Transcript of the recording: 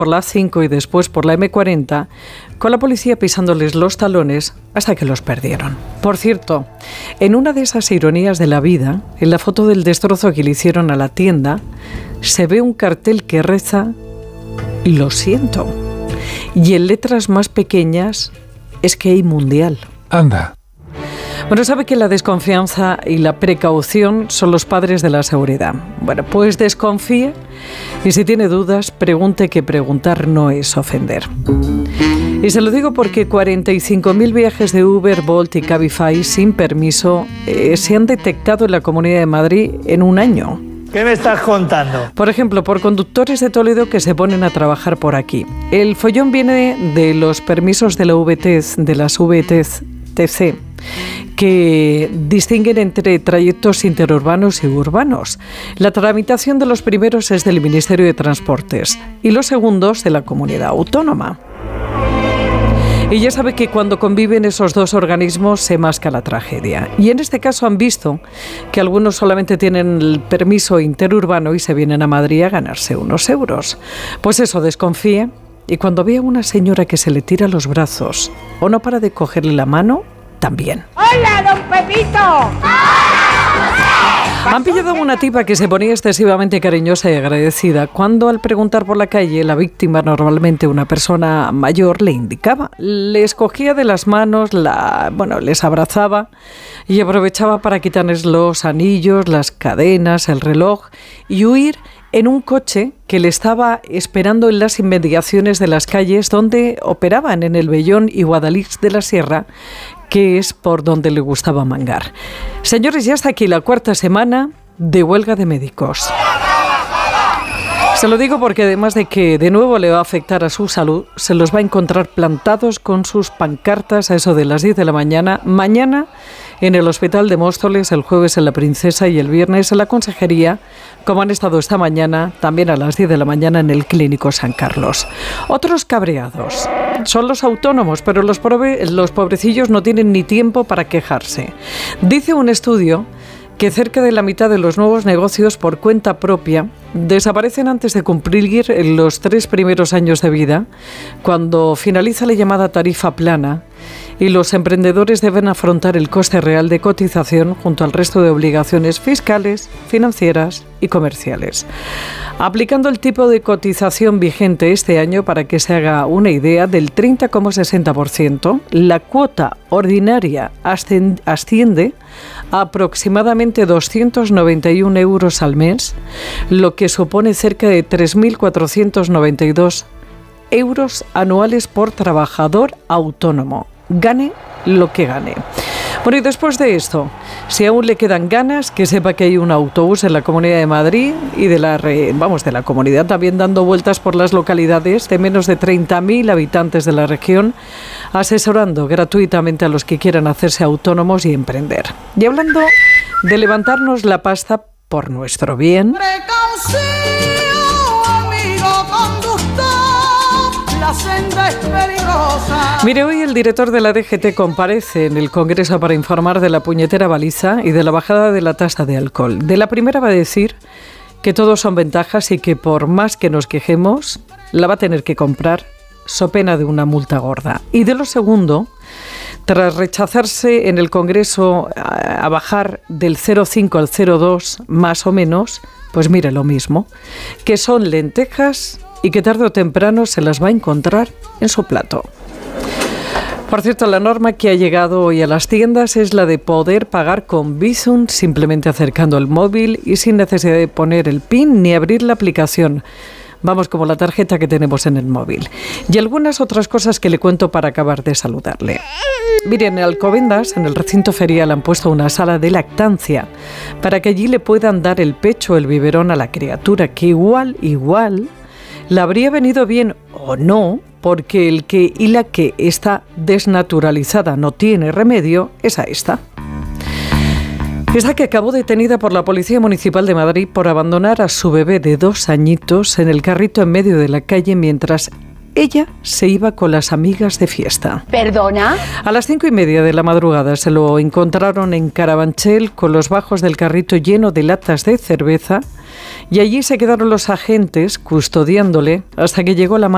por la A5 y después por la M40, con la policía pisándoles los talones hasta que los perdieron. Por cierto, en una de esas ironías de la vida, en la foto del destrozo que le hicieron a la tienda, se ve un cartel que reza «Lo siento». Y en letras más pequeñas es que hay mundial. Anda. Bueno, sabe que la desconfianza y la precaución son los padres de la seguridad. Bueno, pues desconfíe y si tiene dudas, pregunte, que preguntar no es ofender. Y se lo digo porque 45.000 viajes de Uber, Bolt y Cabify sin permiso se han detectado en la Comunidad de Madrid en un año. ¿Qué me estás contando? Por ejemplo, por conductores de Toledo que se ponen a trabajar por aquí. El follón viene de los permisos de la VTC, de las VTC, que distinguen entre trayectos interurbanos y urbanos. La tramitación de los primeros es del Ministerio de Transportes y los segundos de la Comunidad Autónoma. Y ya sabe que cuando conviven esos dos organismos se masca la tragedia. Y en este caso han visto que algunos solamente tienen el permiso interurbano y se vienen a Madrid a ganarse unos euros. Pues eso, desconfíe. Y cuando ve a una señora que se le tira los brazos o no para de cogerle la mano, también. ¡Hola, don Pepito! Han pillado a una tipa que se ponía excesivamente cariñosa y agradecida cuando al preguntar por la calle la víctima, normalmente una persona mayor, le indicaba. Les cogía de las manos, les abrazaba y aprovechaba para quitarles los anillos, las cadenas, el reloj y huir en un coche que le estaba esperando en las inmediaciones de las calles donde operaban, en el Vellón y Guadalix de la Sierra, que es por donde le gustaba mangar. Señores, ya está aquí la cuarta semana de huelga de médicos. Se lo digo porque además de que de nuevo le va a afectar a su salud, se los va a encontrar plantados con sus pancartas a eso de las 10 de la mañana. Mañana en el Hospital de Móstoles, el jueves en la Princesa y el viernes en la Consejería, como han estado esta mañana, también a las 10 de la mañana en el Clínico San Carlos. Otros cabreados son los autónomos, pero los pobrecillos no tienen ni tiempo para quejarse. Dice un estudio que cerca de la mitad de los nuevos negocios por cuenta propia desaparecen antes de cumplir los 3 primeros años de vida, cuando finaliza la llamada tarifa plana, y los emprendedores deben afrontar el coste real de cotización junto al resto de obligaciones fiscales, financieras y comerciales. Aplicando el tipo de cotización vigente este año, para que se haga una idea, del 30,60%, la cuota ordinaria asciende a aproximadamente 291 euros al mes, lo que supone cerca de 3.492 euros anuales por trabajador autónomo, gane lo que gane. Bueno, y después de esto, si aún le quedan ganas, que sepa que hay un autobús en la Comunidad de Madrid y de la comunidad también dando vueltas por las localidades de menos de 30.000 habitantes de la región, asesorando gratuitamente a los que quieran hacerse autónomos y emprender. Y hablando de levantarnos la pasta por nuestro bien. Mire, hoy el director de la DGT comparece en el Congreso para informar de la puñetera baliza y de la bajada de la tasa de alcohol. De la primera va a decir que todos son ventajas y que por más que nos quejemos, la va a tener que comprar so pena de una multa gorda. Y de lo segundo, tras rechazarse en el Congreso a bajar del 0,5 al 0,2 más o menos, pues mire lo mismo, que son lentejas y que tarde o temprano se las va a encontrar en su plato. Por cierto, la norma que ha llegado hoy a las tiendas es la de poder pagar con Bizum simplemente acercando el móvil y sin necesidad de poner el PIN ni abrir la aplicación. Vamos, como la tarjeta que tenemos en el móvil. Y algunas otras cosas que le cuento para acabar de saludarle. Miren, en Alcobendas, en el recinto ferial, han puesto una sala de lactancia para que allí le puedan dar el pecho o el biberón a la criatura, que igual le habría venido bien o no, porque el que y la que está desnaturalizada no tiene remedio es a esta. Esta que acabó detenida por la Policía Municipal de Madrid por abandonar a su bebé de 2 añitos en el carrito en medio de la calle mientras ella se iba con las amigas de fiesta. ¿Perdona? A las 5:30 de la madrugada se lo encontraron en Carabanchel con los bajos del carrito lleno de latas de cerveza y allí se quedaron los agentes custodiándole hasta que llegó la madre.